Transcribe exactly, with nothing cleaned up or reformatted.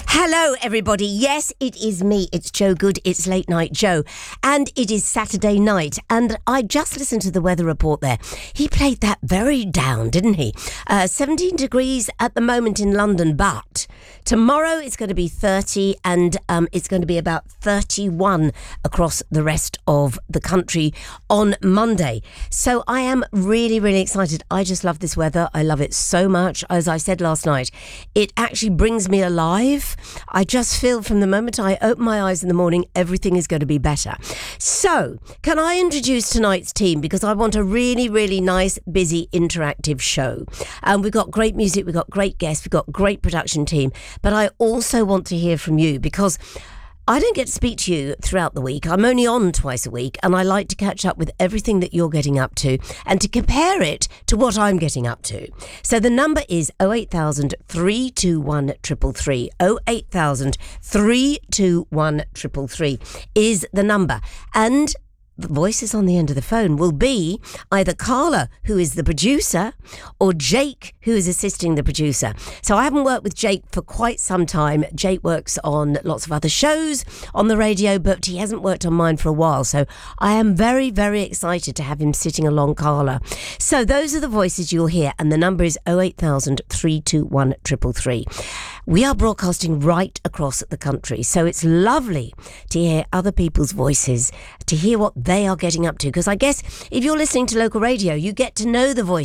Hello, everybody. Yes, it is me. It's Joe Good. It's Late Night Joe. And it is Saturday night. And I just listened to the weather report there. He played that very down, didn't he? Uh, seventeen degrees at the moment in London, but tomorrow it's going to be thirty and um, it's going to be about thirty-one across the rest of the country on Monday. So I am really, really excited. I just love this weather. I love it so much. As I said last night, it actually brings me alive. I just feel from the moment I open my eyes in the morning, everything is going to be better. So, can I introduce tonight's team? Because I want a really, really nice, busy, interactive show. And we've got great music, we've got great guests, we've got great production team. But I also want to hear from you because I don't get to speak to you throughout the week. I'm only on twice a week, and I like to catch up with everything that you're getting up to and to compare it to what I'm getting up to. So the number is oh eight thousand, three two one, three three three. oh eight thousand, three two one, three three three is the number. And the voices on the end of the phone will be either Carla, who is the producer, or Jake, who is assisting the producer. So I haven't worked with Jake for quite some time. Jake works on lots of other shows on the radio, but he hasn't worked on mine for a while. So I am very, very excited to have him sitting along Carla. So those are the voices you'll hear, and the number is oh eight thousand, three two one, three three three. We are broadcasting right across the country, so it's lovely to hear other people's voices, to hear what they are getting up to, because I guess if you're listening to local radio, you get to know the voices